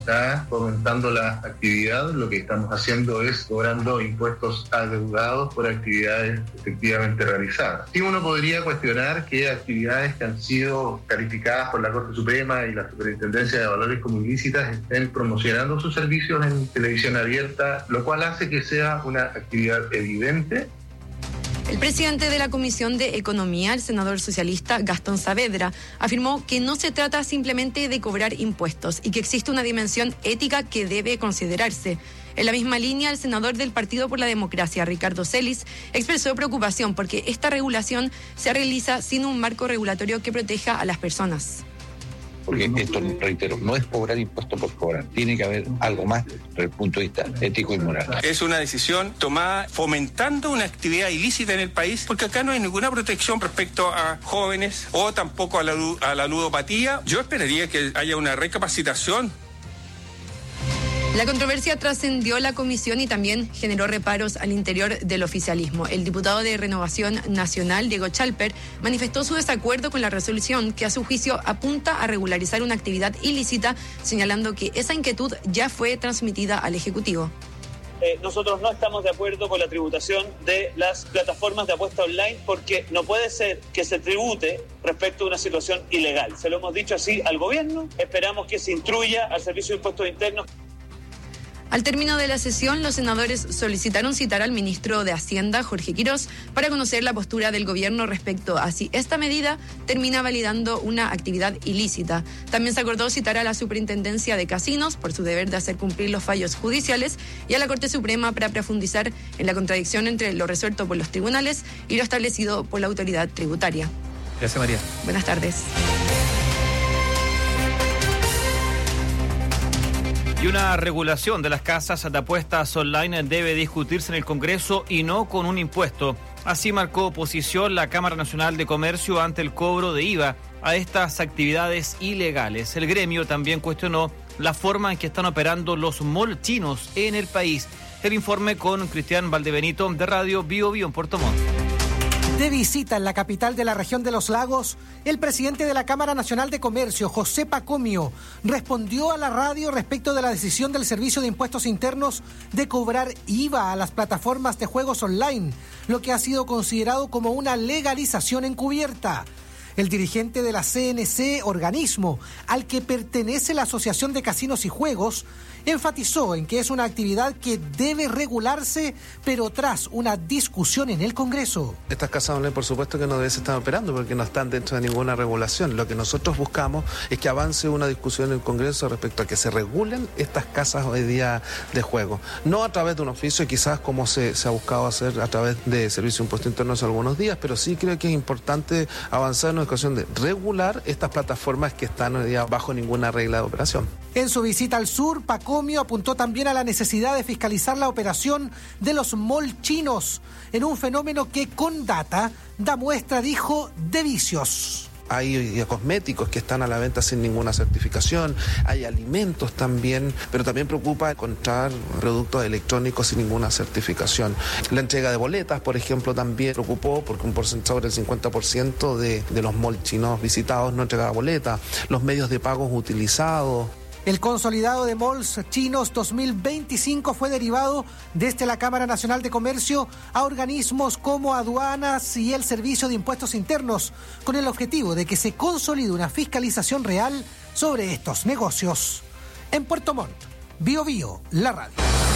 está fomentando la actividad, lo que estamos haciendo es cobrando impuestos adeudados por actividades efectivamente realizadas. Sí, uno podría cuestionar que actividades que han sido calificadas por la Corte Suprema y la Superintendencia de Valores como ilícitas estén promocionando sus servicios en televisión abierta, lo cual hace que sea una actividad evidente. El presidente de la Comisión de Economía, el senador socialista Gastón Saavedra, afirmó que no se trata simplemente de cobrar impuestos y que existe una dimensión ética que debe considerarse. En la misma línea, el senador del Partido por la Democracia, Ricardo Celis, expresó preocupación porque esta regulación se realiza sin un marco regulatorio que proteja a las personas. Porque esto, reitero, no es cobrar impuestos por cobrar. Tiene que haber algo más desde el punto de vista ético y moral. Es una decisión tomada fomentando una actividad ilícita en el país, porque acá no hay ninguna protección respecto a jóvenes o tampoco a la ludopatía. Yo esperaría que haya una recapacitación. La controversia trascendió la comisión y también generó reparos al interior del oficialismo. El diputado de Renovación Nacional, Diego Chalper, manifestó su desacuerdo con la resolución que a su juicio apunta a regularizar una actividad ilícita, señalando que esa inquietud ya fue transmitida al Ejecutivo. Nosotros no estamos de acuerdo con la tributación de las plataformas de apuesta online porque no puede ser que se tribute respecto a una situación ilegal. Se lo hemos dicho así al gobierno, esperamos que se instruya al Servicio de Impuestos Internos. Al término de la sesión, los senadores solicitaron citar al ministro de Hacienda, Jorge Quirós, para conocer la postura del gobierno respecto a si esta medida termina validando una actividad ilícita. También se acordó citar a la Superintendencia de Casinos por su deber de hacer cumplir los fallos judiciales y a la Corte Suprema para profundizar en la contradicción entre lo resuelto por los tribunales y lo establecido por la autoridad tributaria. Gracias, María. Buenas tardes. Y una regulación de las casas de apuestas online debe discutirse en el Congreso y no con un impuesto. Así marcó posición la Cámara Nacional de Comercio ante el cobro de IVA a estas actividades ilegales. El gremio también cuestionó la forma en que están operando los mall chinos en el país. El informe con Cristian Valdebenito de Radio Bio Bio en Puerto Montt. De visita en la capital de la región de los Lagos, el presidente de la Cámara Nacional de Comercio, José Pacomio, respondió a la radio respecto de la decisión del Servicio de Impuestos Internos de cobrar IVA a las plataformas de juegos online, lo que ha sido considerado como una legalización encubierta. El dirigente de la CNC, organismo al que pertenece la Asociación de Casinos y Juegos, enfatizó en que es una actividad que debe regularse, pero tras una discusión en el Congreso. Estas casas online, por supuesto que no deben estar operando porque no están dentro de ninguna regulación. Lo que nosotros buscamos es que avance una discusión en el Congreso respecto a que se regulen estas casas hoy día de juego. No a través de un oficio, quizás como se ha buscado hacer a través de Servicio de Impuestos Internos algunos días, pero sí creo que es importante avanzar en una discusión de regular estas plataformas que están hoy día bajo ninguna regla de operación. En su visita al sur, Pacomio apuntó también a la necesidad de fiscalizar la operación de los mall chinos, en un fenómeno que con data da muestra, dijo, de vicios. Hay cosméticos que están a la venta sin ninguna certificación, hay alimentos también, pero también preocupa encontrar productos electrónicos sin ninguna certificación. La entrega de boletas, por ejemplo, también preocupó porque un porcentaje del 50% de los malls chinos visitados no entregaba boletas, los medios de pagos utilizados. El consolidado de malls chinos 2025 fue derivado desde la Cámara Nacional de Comercio a organismos como aduanas y el Servicio de Impuestos Internos, con el objetivo de que se consolide una fiscalización real sobre estos negocios. En Puerto Montt, Bio Bio, la radio.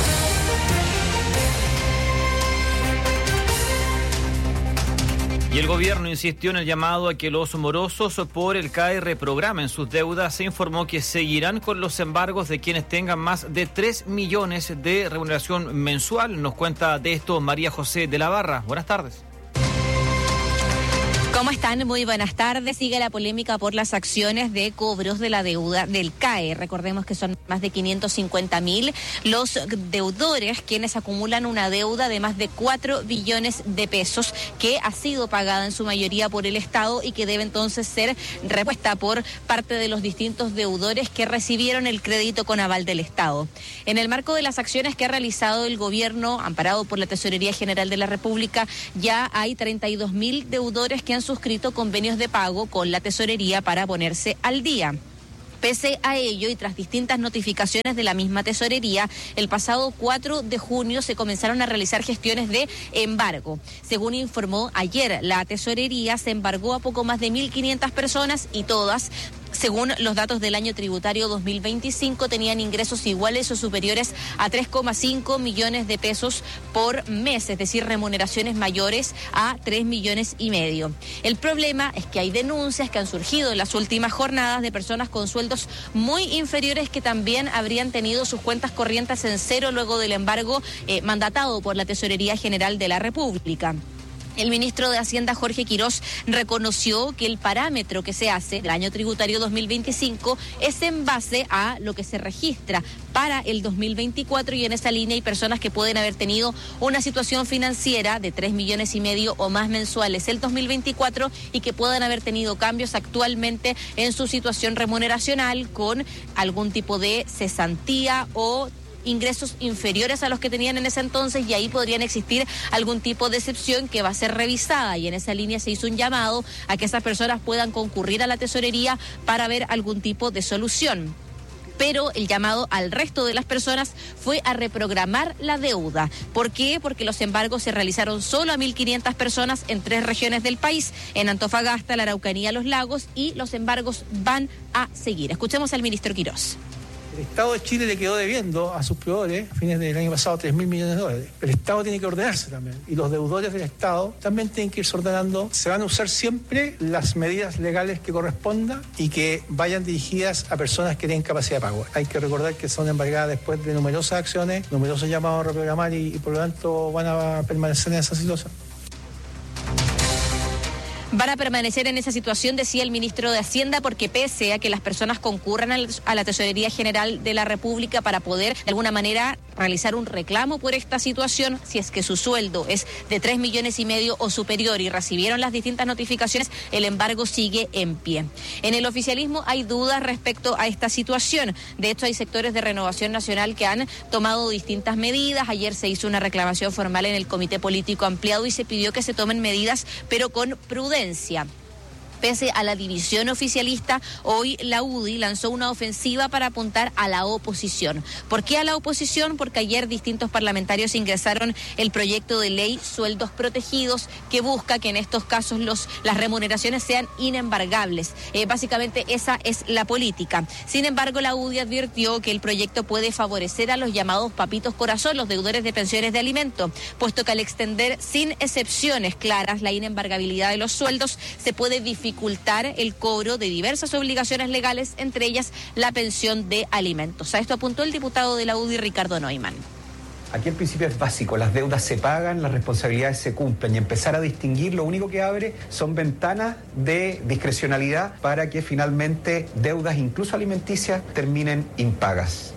Y el gobierno insistió en el llamado a que los morosos por el CAE reprogramen sus deudas. Se informó que seguirán con los embargos de quienes tengan más de 3 millones de remuneración mensual. Nos cuenta de esto María José de la Barra. Buenas tardes. ¿Cómo están? Muy buenas tardes. Sigue la polémica por las acciones de cobros de la deuda del CAE. Recordemos que son más de 550.000 los deudores quienes acumulan una deuda de más de 4 billones de pesos que ha sido pagada en su mayoría por el Estado y que debe entonces ser repuesta por parte de los distintos deudores que recibieron el crédito con aval del Estado. En el marco de las acciones que ha realizado el gobierno, amparado por la Tesorería General de la República, ya hay 32.000 deudores que han suscrito convenios de pago con la Tesorería para ponerse al día. Pese a ello, y tras distintas notificaciones de la misma tesorería, el pasado 4 de junio se comenzaron a realizar gestiones de embargo. Según informó ayer la tesorería, se embargó a poco más de 1.500 personas y todas, según los datos del año tributario 2025, tenían ingresos iguales o superiores a 3,5 millones de pesos por mes, es decir, remuneraciones mayores a 3,5 millones. El problema es que hay denuncias que han surgido en las últimas jornadas de personas con sueldos muy inferiores que también habrían tenido sus cuentas corrientes en cero luego del embargo mandatado por la Tesorería General de la República. El ministro de Hacienda, Jorge Quirós, reconoció que el parámetro que se hace del año tributario 2025 es en base a lo que se registra para el 2024 y en esa línea hay personas que pueden haber tenido una situación financiera de 3,5 millones o más mensuales el 2024 y que puedan haber tenido cambios actualmente en su situación remuneracional con algún tipo de cesantía o ingresos inferiores a los que tenían en ese entonces y ahí podrían existir algún tipo de excepción que va a ser revisada y en esa línea se hizo un llamado a que esas personas puedan concurrir a la tesorería para ver algún tipo de solución. Pero el llamado al resto de las personas fue a reprogramar la deuda. ¿Por qué? Porque los embargos se realizaron solo a 1.500 personas en 3 regiones del país, en Antofagasta, la Araucanía, Los Lagos, y los embargos van a seguir. Escuchemos al ministro Quirós. El Estado de Chile le quedó debiendo a sus proveedores, a fines del año pasado, 3,000 millones de dólares. El Estado tiene que ordenarse también. Y los deudores del Estado también tienen que irse ordenando. Se van a usar siempre las medidas legales que correspondan y que vayan dirigidas a personas que tienen capacidad de pago. Hay que recordar que son embargadas después de numerosas acciones, numerosos llamados a reprogramar y por lo tanto van a permanecer en esa situación. Van a permanecer en esa situación, decía el ministro de Hacienda, porque pese a que las personas concurran a la Tesorería General de la República para poder, de alguna manera, realizar un reclamo por esta situación, si es que su sueldo es de 3,5 millones o superior y recibieron las distintas notificaciones, el embargo sigue en pie. En el oficialismo hay dudas respecto a esta situación. De hecho, hay sectores de Renovación Nacional que han tomado distintas medidas. Ayer se hizo una reclamación formal en el Comité Político Ampliado y se pidió que se tomen medidas, pero con prudencia. Pese a la división oficialista, hoy la UDI lanzó una ofensiva para apuntar a la oposición. ¿Por qué a la oposición? Porque ayer distintos parlamentarios ingresaron el proyecto de ley Sueldos Protegidos que busca que en estos casos las remuneraciones sean inembargables. Básicamente esa es la política. Sin embargo, la UDI advirtió que el proyecto puede favorecer a los llamados papitos corazón, los deudores de pensiones de alimento, puesto que al extender sin excepciones claras la inembargabilidad de los sueldos, se puede dificultar el cobro de diversas obligaciones legales, entre ellas la pensión de alimentos. A esto apuntó el diputado de la UDI, Ricardo Neumann. Aquí el principio es básico, las deudas se pagan, las responsabilidades se cumplen y empezar a distinguir lo único que abre son ventanas de discrecionalidad para que finalmente deudas, incluso alimenticias, terminen impagas.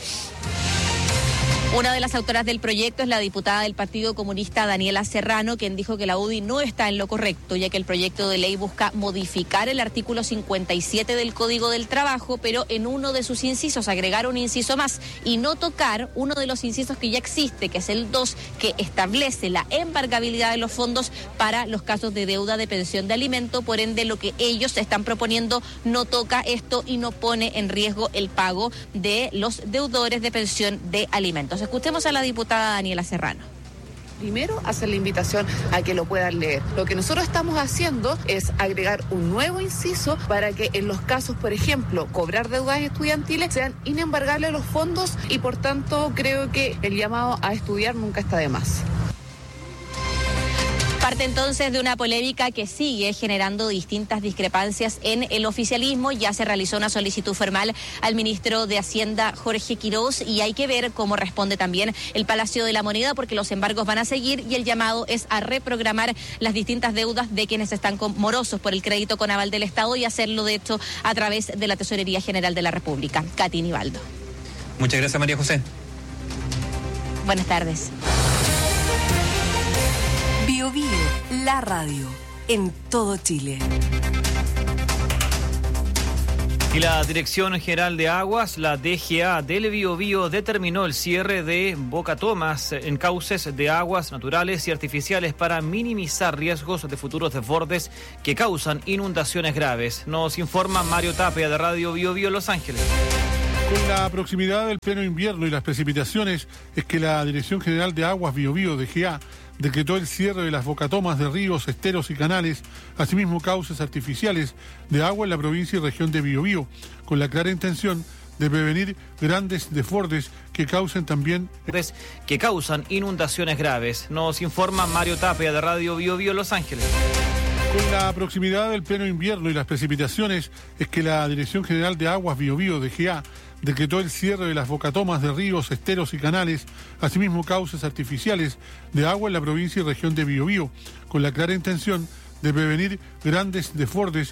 Una de las autoras del proyecto es la diputada del Partido Comunista, Daniela Serrano, quien dijo que la UDI no está en lo correcto, ya que el proyecto de ley busca modificar el artículo 57 del Código del Trabajo, pero en uno de sus incisos agregar un inciso más y no tocar uno de los incisos que ya existe, que es el 2, que establece la embargabilidad de los fondos para los casos de deuda de pensión de alimento. Por ende, lo que ellos están proponiendo no toca esto y no pone en riesgo el pago de los deudores de pensión de alimentos. Escuchemos a la diputada Daniela Serrano. Primero, hacer la invitación a que lo puedan leer. Lo que nosotros estamos haciendo es agregar un nuevo inciso para que en los casos, por ejemplo, cobrar deudas estudiantiles, sean inembargables los fondos y por tanto creo que el llamado a estudiar nunca está de más. Parte entonces de una polémica que sigue generando distintas discrepancias en el oficialismo. Ya se realizó una solicitud formal al ministro de Hacienda, Jorge Quirós, y hay que ver cómo responde también el Palacio de la Moneda, porque los embargos van a seguir y el llamado es a reprogramar las distintas deudas de quienes están morosos por el crédito con aval del Estado y hacerlo, de hecho, a través de la Tesorería General de la República. Katy Nivaldo. Muchas gracias, María José. Buenas tardes. Bio Bio, la radio, en todo Chile. Y la Dirección General de Aguas, la DGA del Biobío, determinó el cierre de bocatomas en cauces de aguas naturales y artificiales para minimizar riesgos de futuros desbordes que causan inundaciones graves. Nos informa Mario Tapia de Radio Biobío Los Ángeles. Con la proximidad del pleno invierno y las precipitaciones, es que la Dirección General de Aguas Biobío, DGA, decretó el cierre de las bocatomas de ríos, esteros y canales, asimismo cauces artificiales de agua en la provincia y región de Biobío, con la clara intención de prevenir grandes desbordes que causen inundaciones graves. Nos informa Mario Tapia de Radio Biobío Los Ángeles. Con la proximidad del pleno invierno y las precipitaciones, es que la Dirección General de Aguas Biobío, DGA, decretó el cierre de las bocatomas de ríos, esteros y canales, asimismo cauces artificiales de agua en la provincia y región de Biobío, con la clara intención de prevenir grandes desbordes